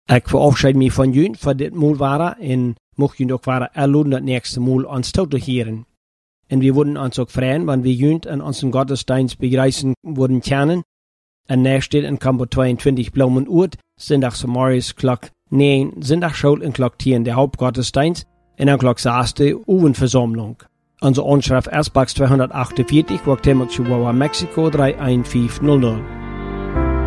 Ik verabschied me van jullie voor dit Mal waren en mocht jullie ook waren erluden dat nächste Mal ons toe te keren. En wir würden uns auch freuen, wenn wir jünt an unseren Gottesdienst begreifen würden können. En näher steht in Kampo 22 Blaumen-Urt, Sondags morgens klok 9, Sondag schuld en klok 10 der Hauptgottesdienst en dan klok 6 de Uwenversammlung. Onze Anschrift Ersbachs 248, Guatemala, Chihuahua, Mexico 31500.